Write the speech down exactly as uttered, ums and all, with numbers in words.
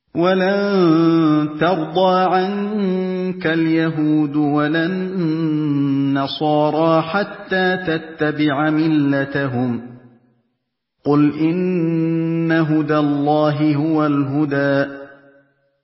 وَلَن تَرْضَىٰ عَنكَ الْيَهُودُ وَلَا النَّصَارَىٰ حَتَّىٰ تَتَّبِعَ مِلَّتَهُمْ ۗ قُلْ إِنَّ هُدَى اللَّهِ هُوَ الْهُدَىٰ